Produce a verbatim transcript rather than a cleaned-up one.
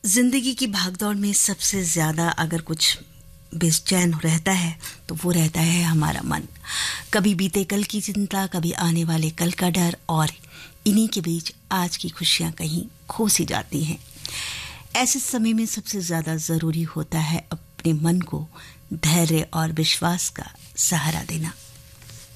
जिंदगी की भागदौड़ में सबसे ज्यादा अगर कुछ बेचैन रहता है तो वो रहता है हमारा मन। कभी बीते कल की चिंता, कभी आने वाले कल का डर, और इन्हीं के बीच आज की खुशियां कहीं खो सी जाती हैं। ऐसे समय में सबसे ज्यादा जरूरी होता है अपने मन को धैर्य और विश्वास का सहारा देना।